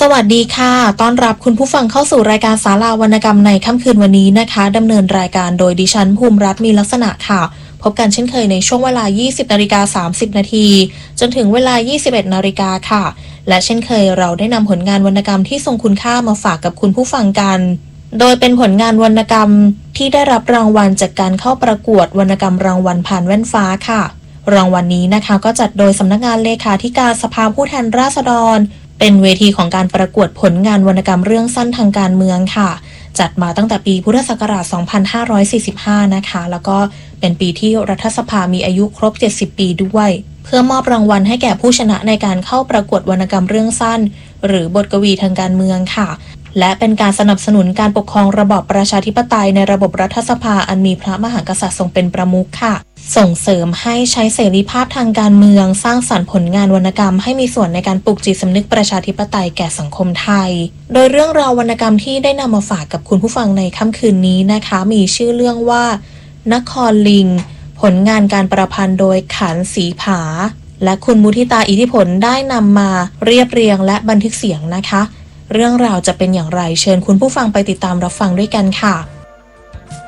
สวัสดีค่ะต้อนรับคุณผู้ฟังเข้าสู่รายการศาลาวรรณกรรมในค่ำคืนวันนี้นะคะดำเนินรายการโดยดิฉันภูมิรัตน์มีลักษณะค่ะพบกันเช่นเคยในช่วงเวลา 20:30 นาทีจนถึงเวลา 21 นาฬิกาค่ะและเช่นเคยเราได้นำผลงานวรรณกรรมที่ทรงคุณค่ามาฝากกับคุณผู้ฟังกันโดยเป็นผลงานวรรณกรรมที่ได้รับรางวัลจากการเข้าประกวดวรรณกรรมรางวัลผ่านแว่นฟ้าค่ะรางวัลนี้นะคะก็จัดโดยสำนักงานเลขาธิการสภาผู้แทนราษฎรเป็นเวทีของการประกวดผลงานวรรณกรรมเรื่องสั้นทางการเมืองค่ะจัดมาตั้งแต่ปีพุทธศักราช 2545 นะคะแล้วก็เป็นปีที่รัฐสภามีอายุครบ 70 ปีด้วยเพื่อมอบรางวัลให้แก่ผู้ชนะในการเข้าประกวดวรรณกรรมเรื่องสั้นหรือบทกวีทางการเมืองค่ะและเป็นการสนับสนุนการปกครองระบอบประชาธิปไตยในระบบรัฐสภาอันมีพระมหากษัตริย์ทรงเป็นประมุขค่ะส่งเสริมให้ใช้เสรีภาพทางการเมืองสร้างสรรค์ผลงานวรรณกรรมให้มีส่วนในการปลุกจิตสำนึกประชาธิปไตยแก่สังคมไทยโดยเรื่องราววรรณกรรมที่ได้นำมาฝากกับคุณผู้ฟังในค่ำคืนนี้นะคะมีชื่อเรื่องว่านครลิงผลงานการประพันธ์โดยขันธ์ศรีผาและคุณมุทิตาอิทธิผลได้นำมาเรียบเรียงและบันทึกเสียงนะคะเรื่องราวจะเป็นอย่างไรเชิญคุณผู้ฟังไปติดตามรับฟังด้วยกันค่ะ